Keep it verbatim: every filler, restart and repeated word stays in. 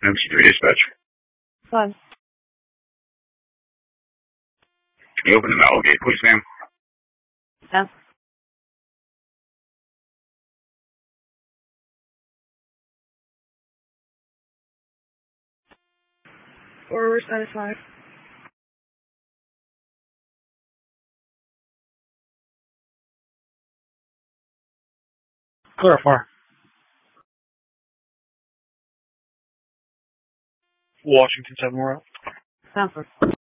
M C three dispatch. Fine. Can you open the metal gate, please, ma'am? Yeah. Forward side of five. Clarify. Washington seven, we're out. Sounds good.